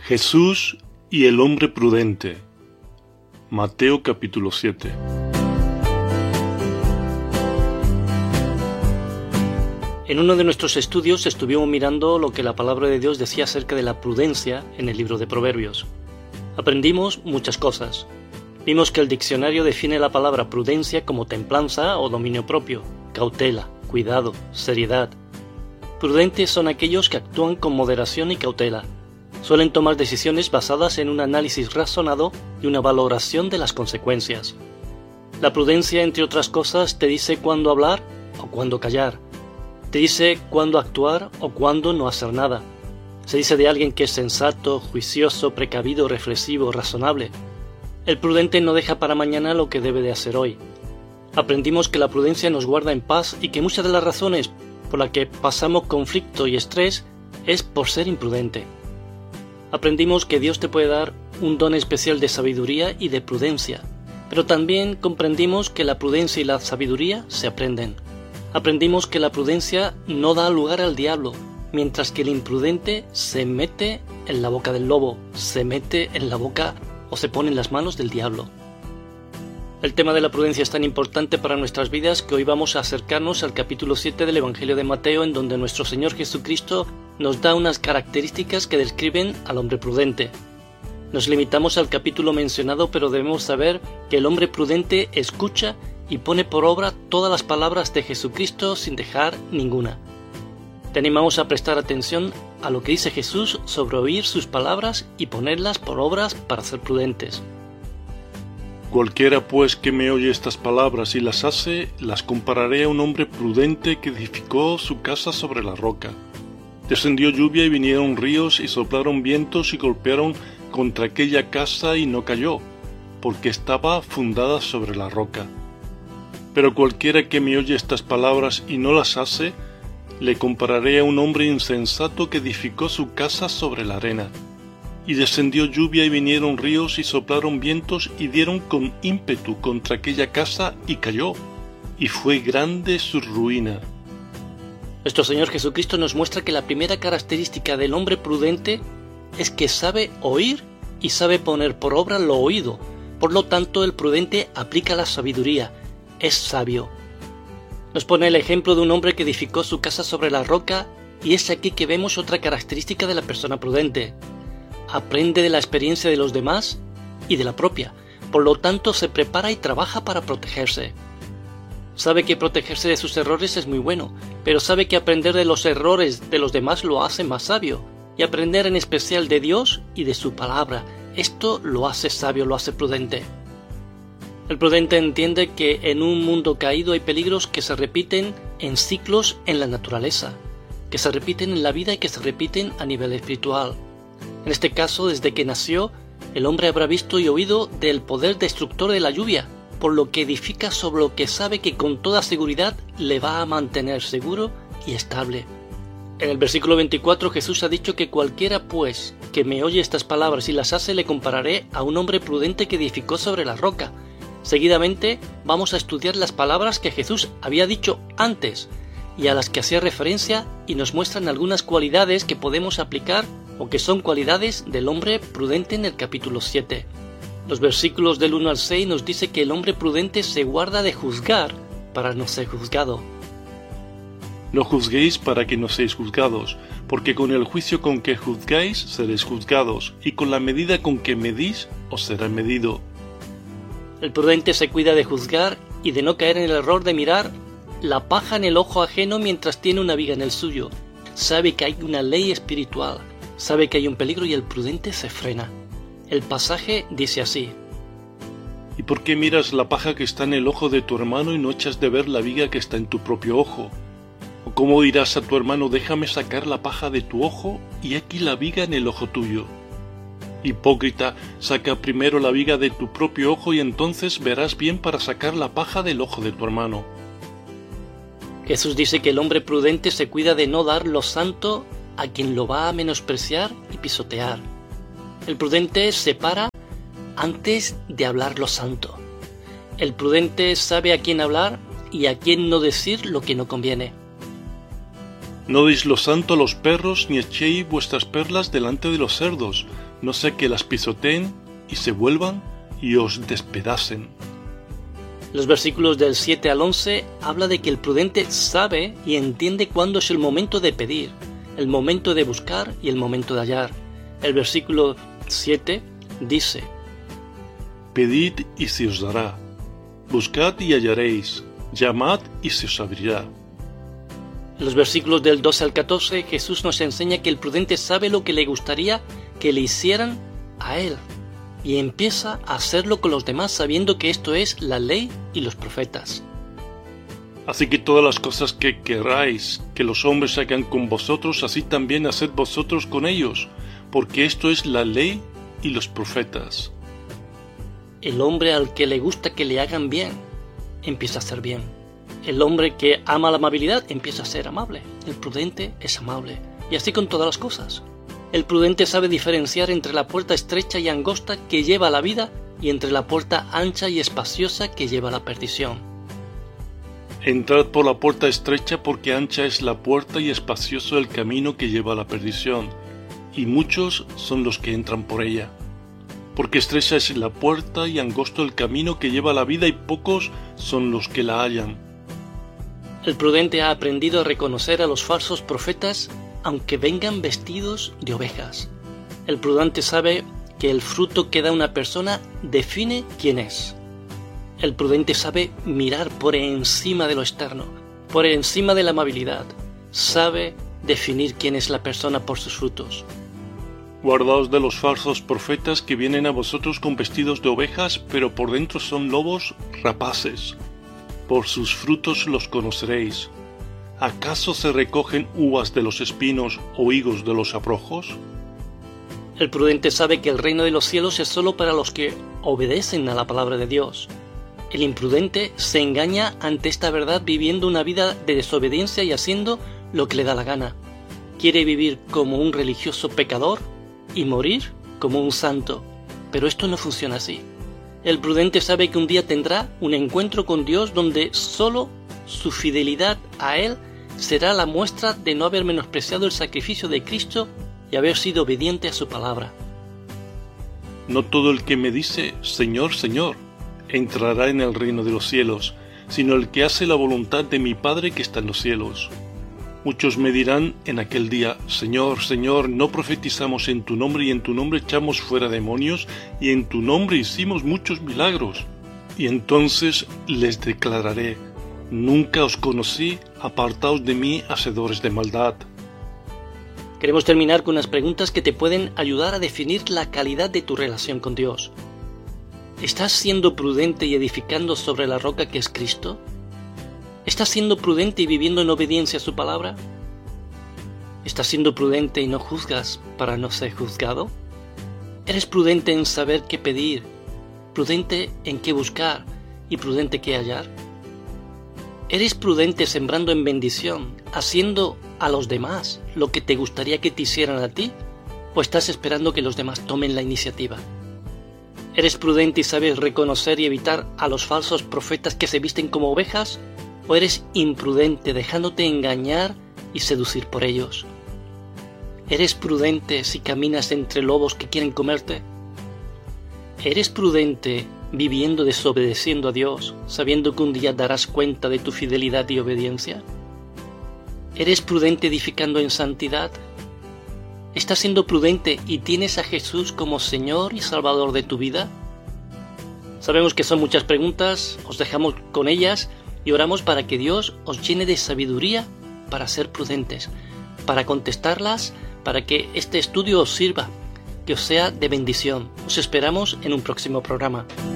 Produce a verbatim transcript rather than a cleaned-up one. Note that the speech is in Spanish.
Jesús y el hombre prudente. Mateo capítulo siete. En uno de nuestros estudios estuvimos mirando lo que la palabra de Dios decía acerca de la prudencia en el libro de Proverbios. Aprendimos muchas cosas. Vimos que el diccionario define la palabra prudencia como templanza o dominio propio, cautela, cuidado, seriedad. Prudentes son aquellos que actúan con moderación y cautela. Suelen tomar decisiones basadas en un análisis razonado y una valoración de las consecuencias. La prudencia, entre otras cosas, te dice cuándo hablar o cuándo callar. Te dice cuándo actuar o cuándo no hacer nada. Se dice de alguien que es sensato, juicioso, precavido, reflexivo, razonable. El prudente no deja para mañana lo que debe de hacer hoy. Aprendimos que la prudencia nos guarda en paz y que muchas de las razones por las que pasamos conflicto y estrés es por ser imprudente. Aprendimos que Dios te puede dar un don especial de sabiduría y de prudencia, pero también comprendimos que la prudencia y la sabiduría se aprenden. Aprendimos que la prudencia no da lugar al diablo, mientras que el imprudente se mete en la boca del lobo, se mete en la boca o se pone en las manos del diablo. El tema de la prudencia es tan importante para nuestras vidas que hoy vamos a acercarnos al capítulo siete del Evangelio de Mateo, en donde nuestro Señor Jesucristo nos da unas características que describen al hombre prudente. Nos limitamos al capítulo mencionado, pero debemos saber que el hombre prudente escucha y pone por obra todas las palabras de Jesucristo sin dejar ninguna. Te animamos a prestar atención a lo que dice Jesús sobre oír sus palabras y ponerlas por obras para ser prudentes. Cualquiera pues que me oye estas palabras y las hace, las compararé a un hombre prudente que edificó su casa sobre la roca. Descendió lluvia y vinieron ríos y soplaron vientos y golpearon contra aquella casa y no cayó, porque estaba fundada sobre la roca. Pero cualquiera que me oye estas palabras y no las hace, le compararé a un hombre insensato que edificó su casa sobre la arena. Y descendió lluvia y vinieron ríos y soplaron vientos y dieron con ímpetu contra aquella casa y cayó, y fue grande su ruina. Nuestro Señor Jesucristo nos muestra que la primera característica del hombre prudente es que sabe oír y sabe poner por obra lo oído. Por lo tanto, el prudente aplica la sabiduría, es sabio. Nos pone el ejemplo de un hombre que edificó su casa sobre la roca, y es aquí que vemos otra característica de la persona prudente. Aprende de la experiencia de los demás y de la propia, por lo tanto se prepara y trabaja para protegerse. Sabe que protegerse de sus errores es muy bueno, pero sabe que aprender de los errores de los demás lo hace más sabio, y aprender en especial de Dios y de su palabra. Esto lo hace sabio, lo hace prudente. El prudente entiende que en un mundo caído hay peligros que se repiten en ciclos en la naturaleza, que se repiten en la vida y que se repiten a nivel espiritual. En este caso, desde que nació, el hombre habrá visto y oído del poder destructor de la lluvia, por lo que edifica sobre lo que sabe que con toda seguridad le va a mantener seguro y estable. En el versículo veinticuatro Jesús ha dicho que cualquiera pues que me oye estas palabras y las hace le compararé a un hombre prudente que edificó sobre la roca. Seguidamente vamos a estudiar las palabras que Jesús había dicho antes y a las que hacía referencia, y nos muestran algunas cualidades que podemos aplicar o que son cualidades del hombre prudente en el capítulo siete. Los versículos del uno al seis nos dice que el hombre prudente se guarda de juzgar para no ser juzgado. No juzguéis para que no seáis juzgados, porque con el juicio con que juzgáis seréis juzgados, y con la medida con que medís os será medido. El prudente se cuida de juzgar y de no caer en el error de mirar la paja en el ojo ajeno mientras tiene una viga en el suyo. Sabe que hay una ley espiritual, sabe que hay un peligro y el prudente se frena. El pasaje dice así: ¿Y por qué miras la paja que está en el ojo de tu hermano y no echas de ver la viga que está en tu propio ojo? ¿O cómo dirás a tu hermano, déjame sacar la paja de tu ojo y aquí la viga en el ojo tuyo? Hipócrita, saca primero la viga de tu propio ojo y entonces verás bien para sacar la paja del ojo de tu hermano. Jesús dice que el hombre prudente se cuida de no dar lo santo a quien lo va a menospreciar y pisotear. El prudente se para antes de hablar lo santo. El prudente sabe a quién hablar y a quién no decir lo que no conviene. No deis lo santo a los perros, ni echéis vuestras perlas delante de los cerdos, no sea que las pisoteen y se vuelvan y os despedacen. Los versículos del siete al once habla de que el prudente sabe y entiende cuándo es el momento de pedir, el momento de buscar y el momento de hallar. El versículo siete dice: Pedid y se os dará, buscad y hallaréis, llamad y se os abrirá. En los versículos del doce al catorce Jesús nos enseña que el prudente sabe lo que le gustaría que le hicieran a él y empieza a hacerlo con los demás sabiendo que esto es la ley y los profetas. Así que todas las cosas que queráis que los hombres hagan con vosotros, así también haced vosotros con ellos, porque esto es la ley y los profetas. El hombre al que le gusta que le hagan bien, empieza a hacer bien. El hombre que ama la amabilidad empieza a ser amable. El prudente es amable. Y así con todas las cosas. El prudente sabe diferenciar entre la puerta estrecha y angosta que lleva a la vida y entre la puerta ancha y espaciosa que lleva a la perdición. Entrad por la puerta estrecha, porque ancha es la puerta y espacioso el camino que lleva a la perdición, y muchos son los que entran por ella. Porque estrecha es la puerta y angosto el camino que lleva a la vida, y pocos son los que la hallan. El prudente ha aprendido a reconocer a los falsos profetas aunque vengan vestidos de ovejas. El prudente sabe que el fruto que da una persona define quién es. El prudente sabe mirar por encima de lo externo, por encima de la amabilidad. Sabe definir quién es la persona por sus frutos. Guardaos de los falsos profetas que vienen a vosotros con vestidos de ovejas, pero por dentro son lobos rapaces. Por sus frutos los conoceréis. ¿Acaso se recogen uvas de los espinos o higos de los abrojos? El prudente sabe que el reino de los cielos es solo para los que obedecen a la palabra de Dios. El imprudente se engaña ante esta verdad viviendo una vida de desobediencia y haciendo lo que le da la gana. Quiere vivir como un religioso pecador y morir como un santo, pero esto no funciona así. El prudente sabe que un día tendrá un encuentro con Dios donde solo su fidelidad a Él será la muestra de no haber menospreciado el sacrificio de Cristo y haber sido obediente a su palabra. No todo el que me dice Señor, Señor, entrará en el reino de los cielos, sino el que hace la voluntad de mi Padre que está en los cielos. Muchos me dirán en aquel día: Señor, Señor, ¿no profetizamos en tu nombre y en tu nombre echamos fuera demonios y en tu nombre hicimos muchos milagros? Y entonces les declararé: Nunca os conocí, apartaos de mí, hacedores de maldad. Queremos terminar con unas preguntas que te pueden ayudar a definir la calidad de tu relación con Dios. ¿Estás siendo prudente y edificando sobre la roca que es Cristo? ¿Estás siendo prudente y viviendo en obediencia a su palabra? ¿Estás siendo prudente y no juzgas para no ser juzgado? ¿Eres prudente en saber qué pedir, prudente en qué buscar y prudente qué hallar? ¿Eres prudente sembrando en bendición, haciendo a los demás lo que te gustaría que te hicieran a ti? ¿O estás esperando que los demás tomen la iniciativa? ¿Eres prudente y sabes reconocer y evitar a los falsos profetas que se visten como ovejas? ¿O eres imprudente dejándote engañar y seducir por ellos? ¿Eres prudente si caminas entre lobos que quieren comerte? ¿Eres prudente viviendo desobedeciendo a Dios, sabiendo que un día darás cuenta de tu fidelidad y obediencia? ¿Eres prudente edificando en santidad? ¿Estás siendo prudente y tienes a Jesús como Señor y Salvador de tu vida? Sabemos que son muchas preguntas, os dejamos con ellas y oramos para que Dios os llene de sabiduría para ser prudentes, para contestarlas, para que este estudio os sirva, que os sea de bendición. Os esperamos en un próximo programa.